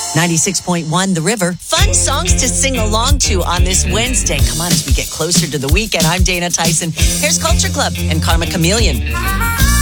96.1 The River. Fun songs to sing along to on this Wednesday. Come on, as we get closer to the weekend. I'm Dana Tyson. Here's Culture Club and Karma Chameleon.